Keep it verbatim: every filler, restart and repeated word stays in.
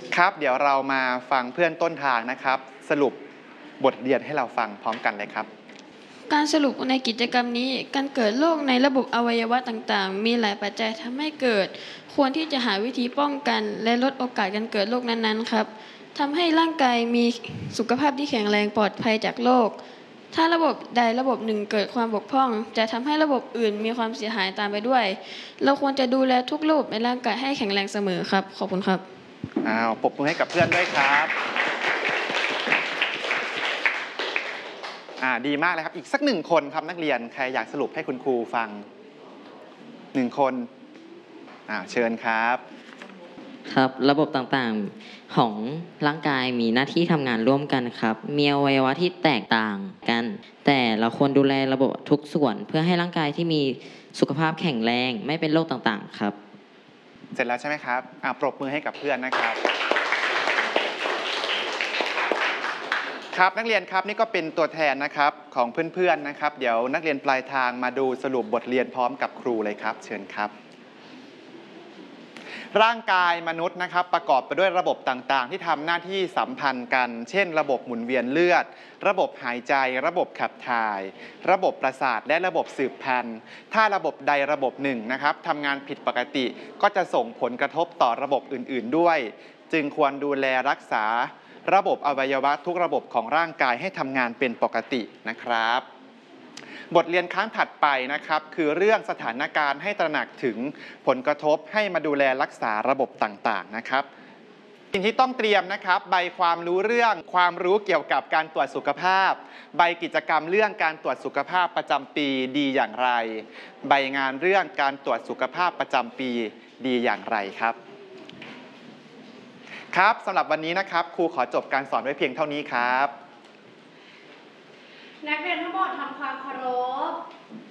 ครับเดี๋ยวเรามาฟังเพื่อนต้นทางนะครับสรุปบทเรียนให้เราฟังพร้อมกันเลยครับการสรุปในกิจกรรมนี้การเกิดโรคในระบบอวัยวะต่างๆมีหลายปัจจัยทำให้เกิดควรที่จะหาวิธีป้องกันและลดโอกาสการเกิดโรคนั้นๆครับทำให้ร่างกายมีสุขภาพที่แข็งแรงปลอดภัยจากโรคถ้าระบบใดระบบหนึ่งเกิดความบกพร่องจะทำให้ระบบอื่นมีความเสียหายตามไปด้วยเราควรจะดูแลทุกระบบในร่างกายให้แข็งแรงเสมอครับขอบคุณครับอ้าวปรบมือให้กับเพื่อนด้วยครับอ่าดีมากเลยครับอีกสักหนึ่งคนครับนักเรียนใครอยากสรุปให้คุณครูฟังหนึ่งคนอ่าเชิญครับครับระบบต่างๆของร่างกายมีหน้าที่ทำงานร่วมกันครับมีอวัยวะที่แตกต่างกันแต่เราควรดูแลระบบทุกส่วนเพื่อให้ร่างกายที่มีสุขภาพแข็งแรงไม่เป็นโรคต่างๆครับเสร็จแล้วใช่ไหมครับอ่าปรบมือให้กับเพื่อนนะครับครับนักเรียนครับนี่ก็เป็นตัวแทนนะครับของเพื่อนๆนะครับเดี๋ยวนักเรียนปลายทางมาดูสรุปบทเรียนพร้อมกับครูเลยครับเชิญครับร่างกายมนุษย์นะครับประกอบไปด้วยระบบต่างๆที่ทำหน้าที่สัมพันธ์กันเช่นระบบหมุนเวียนเลือดระบบหายใจระบบขับถ่ายระบบประสาทและระบบสืบพันธุ์ถ้าระบบใดระบบหนึ่งนะครับทำงานผิดปกติก็จะส่งผลกระทบต่อระบบอื่นๆด้วยจึงควรดูแลรักษาระบบอวัยวะทุกระบบของร่างกายให้ทำงานเป็นปกตินะครับบทเรียนครั้งถัดไปนะครับคือเรื่องสถานการณ์ให้ตระหนักถึงผลกระทบให้มาดูแลรักษาระบบต่างๆนะครับสิ่งที่ต้องเตรียมนะครับใบความรู้เรื่องความรู้เกี่ยวกับการตรวจสุขภาพใบกิจกรรมเรื่องการตรวจสุขภาพประจำปีดีอย่างไรใบงานเรื่องการตรวจสุขภาพประจำปีดีอย่างไรครับครับสำหรับวันนี้นะครับครูขอจบการสอนไว้เพียงเท่านี้ครับนักเรียนทั้งหมดทำความเคารพ